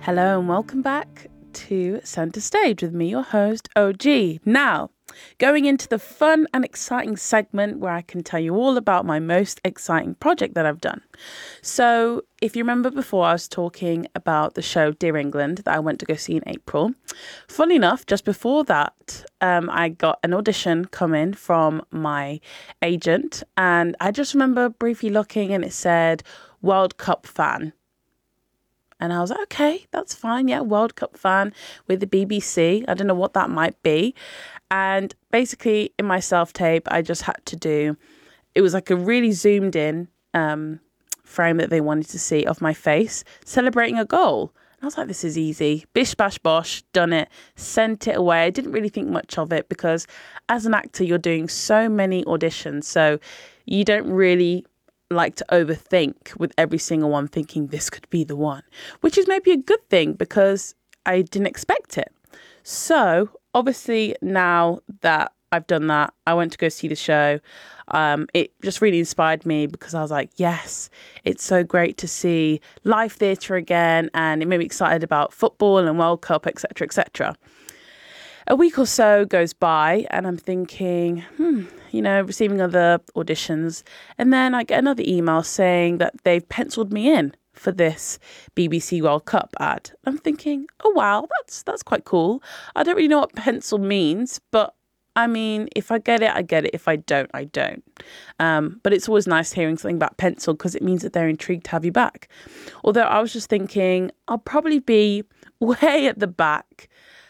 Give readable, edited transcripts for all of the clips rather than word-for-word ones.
Hello and welcome back to Centre Stage with me, your host, OG. Now, going into the fun and exciting segment where I can tell you all about my most exciting project that I've done. So, if you remember before, I was talking about the show Dear England that I went to go see in April. Funny enough, just before that, I got an audition come in from my agent, and I just remember briefly looking and it said World Cup fan. And I was like, okay, that's fine. Yeah, World Cup fan with the BBC. I don't know what that might be. And basically in my self-tape, I just had to do, it was like a really zoomed in frame that they wanted to see of my face celebrating a goal. And I was like, this is easy. Bish, bash, bosh, done it, sent it away. I didn't really think much of it because as an actor, you're doing so many auditions. So you don't really like to overthink with every single one, thinking this could be the one, which is maybe a good thing because I didn't expect it. So obviously now that I've done that, I went to go see the show. It just really inspired me because I was like, yes, it's so great to see live theatre again, and it made me excited about football and World Cup, etc., etc. A week or so goes by and I'm thinking, receiving other auditions. And then I get another email saying that they've penciled me in for this BBC World Cup ad. I'm thinking, oh, wow, that's quite cool. I don't really know what pencil means, but I mean, if I get it, I get it. If I don't, I don't. But it's always nice hearing something about pencil because it means that they're intrigued to have you back. Although I was just thinking, I'll probably be way at the back,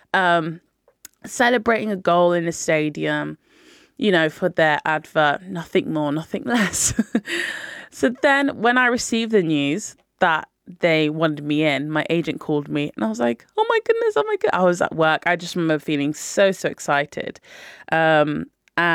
celebrating a goal in a stadium, for their advert, nothing more, nothing less. So then when I received the news that they wanted me in, my agent called me and I was like, oh my goodness, I was at work. I just remember feeling so excited. And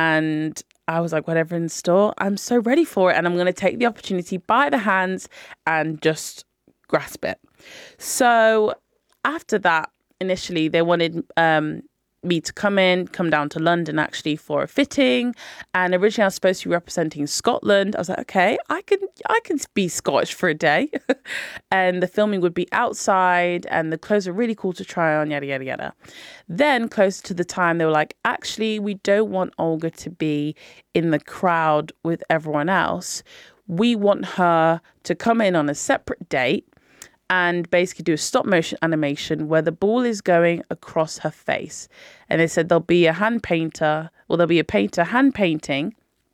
I was like, whatever in store, I'm so ready for it. And I'm going to take the opportunity by the hands and just grasp it. So after that, initially they wanted me to come down to London actually for a fitting, and originally I was supposed to be representing Scotland. I was like, okay, I can be Scottish for a day. And the filming would be outside and the clothes are really cool to try on, yada yada yada. Then closer to the time they were like, actually we don't want Olga to be in the crowd with everyone else. We want her to come in on a separate date and basically do a stop motion animation where the ball is going across her face. And they said there'll be a painter hand painting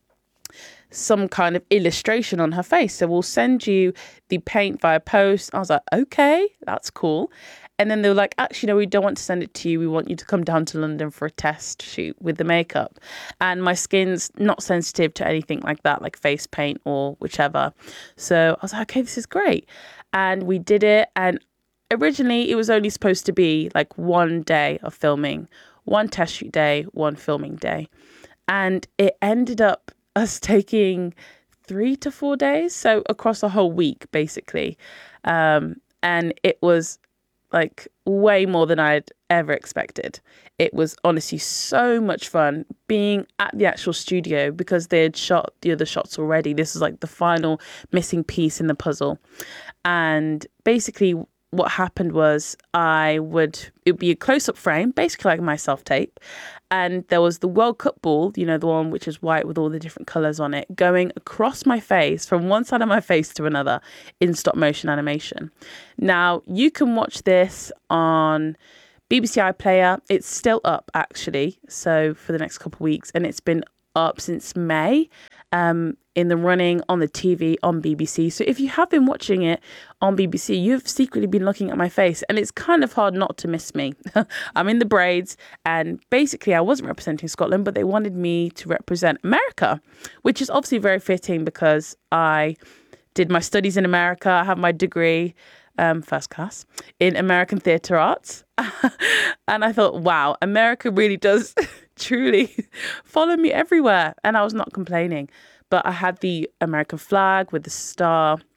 some kind of illustration on her face. So we'll send you the paint via post. I was like, okay, that's cool. And then they were like, actually, no, we don't want to send it to you. We want you to come down to London for a test shoot with the makeup. And my skin's not sensitive to anything like that, like face paint or whichever. So I was like, okay, this is great. And we did it. And originally it was only supposed to be like one day of filming, one test shoot day, one filming day. And it ended up us taking 3 to 4 days. So across a whole week, basically. And it was like way more than I'd ever expected. It was honestly so much fun being at the actual studio because they had shot the other shots already. This is like the final missing piece in the puzzle. And basically what happened was it would be a close-up frame, basically like my self-tape. And there was the World Cup ball, the one which is white with all the different colours on it, going across my face from one side of my face to another in stop motion animation. Now, you can watch this on BBC iPlayer. It's still up, actually, so for the next couple of weeks. And it's been up since May, in the running on the TV on BBC. So if you have been watching it on BBC, you've secretly been looking at my face and it's kind of hard not to miss me. I'm in the braids and basically I wasn't representing Scotland, but they wanted me to represent America, which is obviously very fitting because I did my studies in America. I have my degree, first class, in American theatre arts. And I thought, wow, America really does truly follow me everywhere. And I was not complaining. But I had the American flag with the star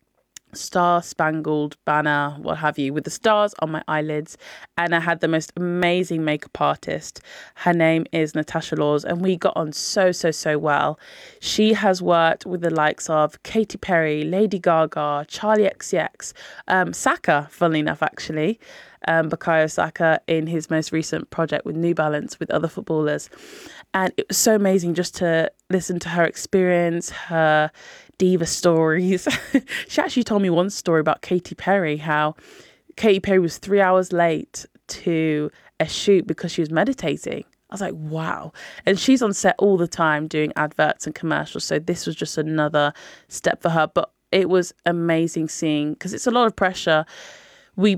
star-spangled banner, what have you, with the stars on my eyelids. And I had the most amazing makeup artist. Her name is Natasha Laws, and we got on so well. She has worked with the likes of Katy Perry, Lady Gaga, Charlie XCX, Saka, funnily enough, actually. Bukayo Saka in his most recent project with New Balance with other footballers. And it was so amazing just to listen to her experience, her diva stories. She actually told me one story about Katy Perry, how Katy Perry was 3 hours late to a shoot because she was meditating. I was like, wow. And she's on set all the time doing adverts and commercials. So this was just another step for her. But it was amazing seeing, because it's a lot of pressure. I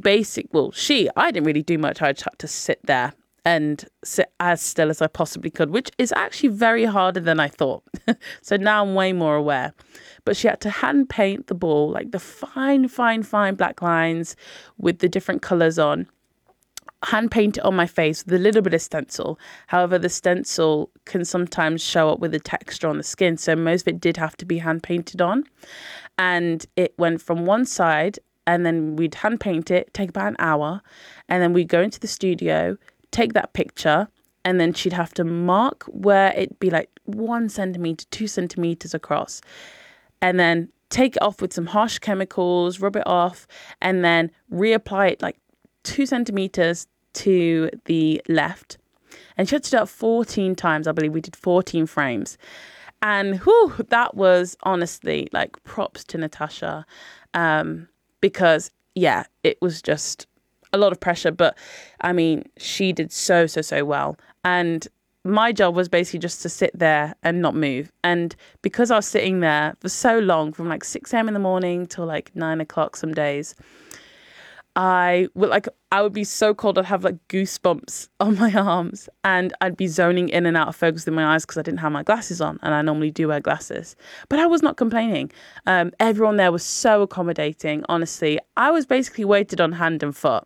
didn't really do much. I just had to sit there and sit as still as I possibly could, which is actually very harder than I thought. So now I'm way more aware. But she had to hand paint the ball, like the fine black lines with the different colours on. Hand paint it on my face with a little bit of stencil. However, the stencil can sometimes show up with the texture on the skin. So most of it did have to be hand painted on. And it went from one side, and then we'd hand paint it, take about an hour. And then we'd go into the studio, take that picture, and then she'd have to mark where it'd be like 1 centimetre, 2 centimetres across. And then take it off with some harsh chemicals, rub it off, and then reapply it like 2 centimetres to the left. And she had to do it 14 times. I believe we did 14 frames. And that was honestly like props to Natasha. Because, yeah, it was just a lot of pressure. But, I mean, she did so well. And my job was basically just to sit there and not move. And because I was sitting there for so long, from like 6 a.m. in the morning till like 9 o'clock some days, I would be so cold. I'd have like goosebumps on my arms, and I'd be zoning in and out of focus in my eyes because I didn't have my glasses on, and I normally do wear glasses. But I was not complaining. Everyone there was so accommodating. Honestly, I was basically waited on hand and foot.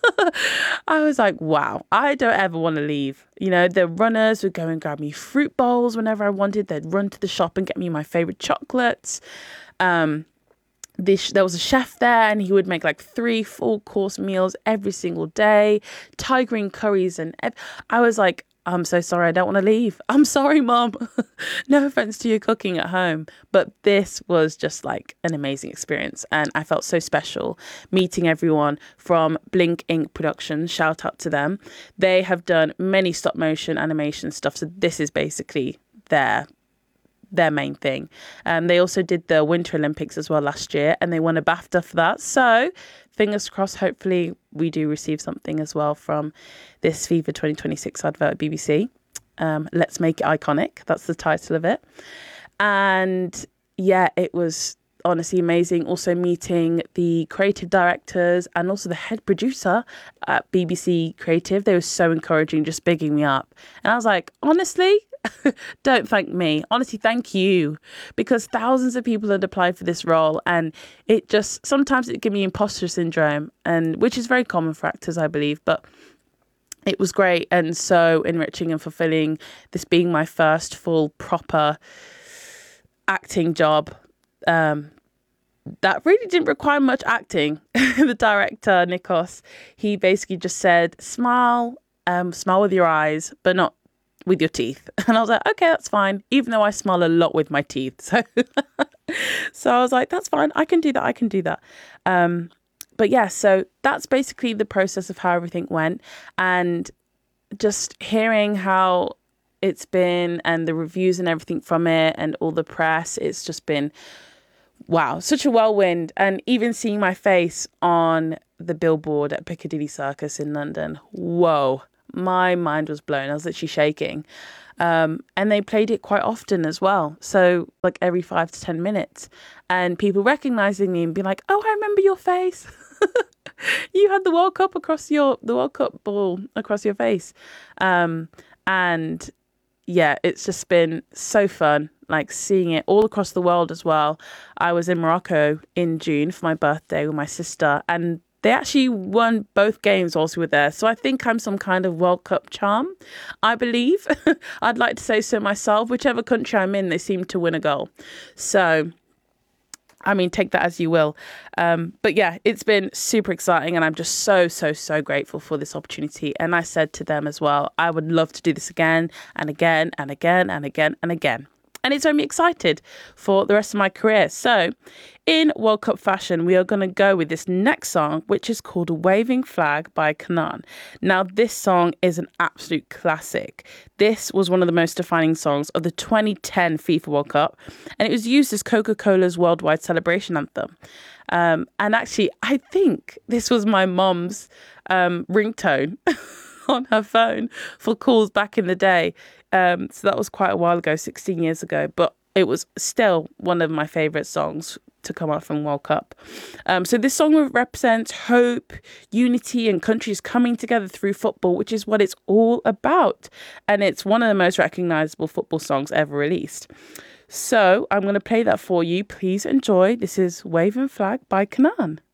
I was like, wow, I don't ever want to leave. You know, the runners would go and grab me fruit bowls whenever I wanted. They'd run to the shop and get me my favorite chocolates. There was a chef there, and he would make like 3 full-course meals every single day, Thai green curries, and I was like, I'm so sorry, I don't want to leave. I'm sorry, Mom. No offense to your cooking at home, but this was just like an amazing experience, and I felt so special meeting everyone from Blink Ink Productions. Shout out to them. They have done many stop motion animation stuff, so this is basically their main thing. They also did the Winter Olympics as well last year, and they won a BAFTA for that. So fingers crossed, hopefully we do receive something as well from this FIFA 2026 advert at BBC. Let's make it iconic. That's the title of it. And yeah, it was honestly amazing. Also meeting the creative directors and also the head producer at BBC Creative. They were so encouraging, just bigging me up. And I was like, honestly, don't thank me. Honestly, thank you. Because thousands of people had applied for this role, and sometimes it gives me imposter syndrome, and which is very common for actors, I believe. But it was great and so enriching and fulfilling, this being my first full proper acting job. That really didn't require much acting. The director, Nikos, he basically just said, smile with your eyes, but not with your teeth. And I was like, okay, that's fine. Even though I smile a lot with my teeth. So I was like, that's fine. I can do that. But yeah, so that's basically the process of how everything went. And just hearing how it's been and the reviews and everything from it and all the press, it's just been, wow, such a whirlwind. And even seeing my face on the billboard at Piccadilly Circus in London, whoa, my mind was blown. I was literally shaking. And they played it quite often as well. So like every 5 to 10 minutes, and people recognizing me and being like, oh, I remember your face. You had the World Cup ball across your face. And yeah, it's just been so fun, like seeing it all across the world as well. I was in Morocco in June for my birthday with my sister, and they actually won both games whilst we were there. So I think I'm some kind of World Cup charm, I believe. I'd like to say so myself. Whichever country I'm in, they seem to win a goal. So I mean, take that as you will. But yeah, it's been super exciting and I'm just so grateful for this opportunity. And I said to them as well, I would love to do this again and again and again and again and again. And it's made me excited for the rest of my career. So in World Cup fashion, we are going to go with this next song, which is called Waving Flag by Kanan. Now, this song is an absolute classic. This was one of the most defining songs of the 2010 FIFA World Cup, and it was used as Coca-Cola's worldwide celebration anthem. And actually, I think this was my mom's ringtone on her phone for calls back in the day. So that was quite a while ago, 16 years ago, but it was still one of my favourite songs to come out from World Cup. So this song represents hope, unity and countries coming together through football, which is what it's all about. And it's one of the most recognisable football songs ever released. So I'm going to play that for you. Please enjoy. This is Waving Flag by Kanan.